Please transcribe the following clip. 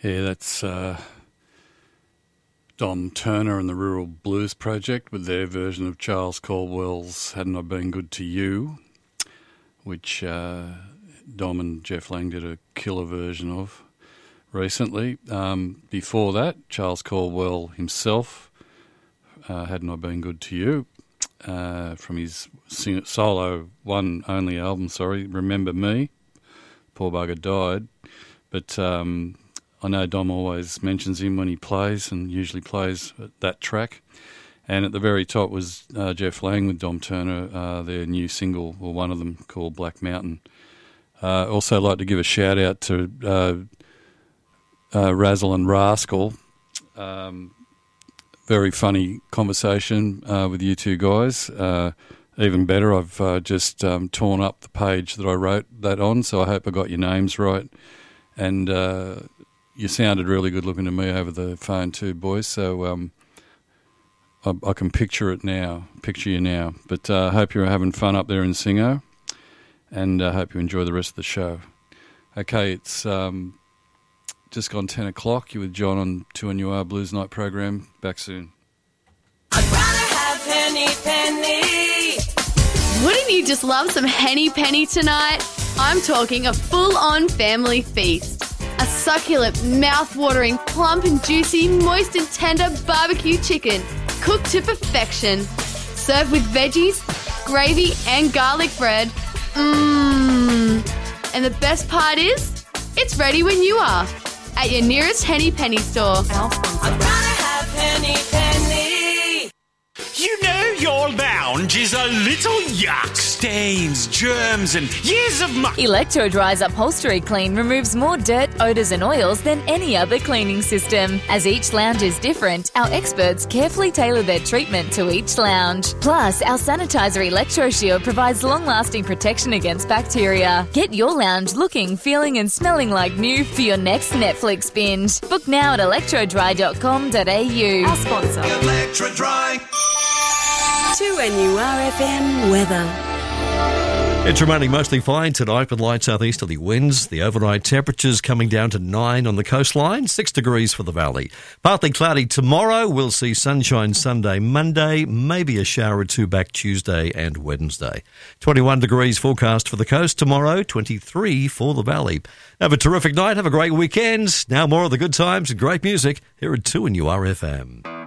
Yeah, that's Dom Turner and the Rural Blues Project with their version of Charles Caldwell's Hadn't I Been Good to You, which Dom and Jeff Lang did a killer version of recently. Before that, Charles Caldwell himself, Hadn't I Been Good to You, from his solo one only album, Remember Me. Poor bugger died. But I know Dom always mentions him when he plays, and usually plays that track. And at the very top was Jeff Lang with Dom Turner, their new single, or one of them, called Black Mountain. Also like to give a shout out to Razzle and Rascal. Very funny conversation with you two guys. Even better, I've just torn up the page that I wrote that on, so I hope I got your names right. And you sounded really good looking to me over the phone too, boys, so I can picture you now. But I hope you're having fun up there in Singo, and I hope you enjoy the rest of the show. Okay, it's just gone 10 o'clock. You're with John on 2NUR Blues Night program. Back soon. I'd rather have Henny Penny. Wouldn't you just love some Henny Penny tonight? I'm talking a full-on family feast. A succulent, mouth-watering, plump and juicy, moist and tender barbecue chicken, cooked to perfection. Served with veggies, gravy and garlic bread. And the best part is, it's ready when you are. At your nearest Henny Penny store. I'd rather have Henny Penny. You know your lounge is a little yuck. Stains, germs and years of muck. Electro-Dry's Upholstery Clean removes more dirt, odours and oils than any other cleaning system. As each lounge is different, our experts carefully tailor their treatment to each lounge. Plus, our sanitizer Electro-Shield provides long-lasting protection against bacteria. Get your lounge looking, feeling and smelling like new for your next Netflix binge. Book now at electrodry.com.au. Our sponsor. Electro-Dry. 2NURFM weather. It's remaining mostly fine tonight with light southeasterly winds. The overnight temperatures coming down to 9 on the coastline, 6 degrees for the valley. Partly cloudy tomorrow. We'll see sunshine Sunday, Monday, maybe a shower or two back Tuesday and Wednesday. 21 degrees forecast for the coast tomorrow, 23 for the valley. Have a terrific night. Have a great weekend. Now more of the good times and great music here at 2NURFM.